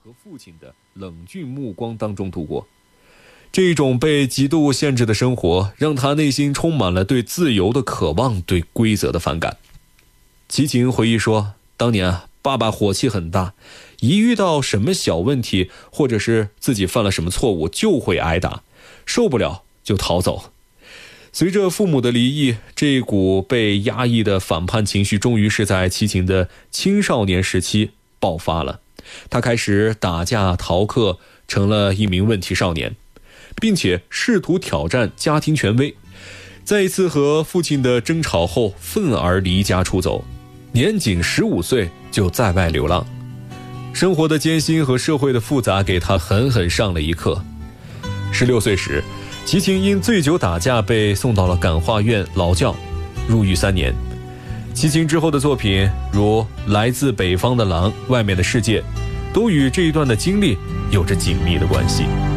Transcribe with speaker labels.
Speaker 1: 和父亲的冷峻目光当中度过。这种被极度限制的生活让他内心充满了对自由的渴望，对规则的反感。齐秦回忆说，当年爸爸火气很大，一遇到什么小问题或者是自己犯了什么错误就会挨打，受不了就逃走。随着父母的离异，这股被压抑的反叛情绪终于是在齐秦的青少年时期爆发了。他开始打架逃课，成了一名问题少年，并且试图挑战家庭权威。在一次和父亲的争吵后，愤而离家出走，年仅15岁就在外流浪。生活的艰辛和社会的复杂给他狠狠上了一课。16岁时，齐秦因醉酒打架被送到了感化院劳教，入狱3年。齐秦之后的作品如《来自北方的狼》《外面的世界》，都与这一段的经历有着紧密的关系。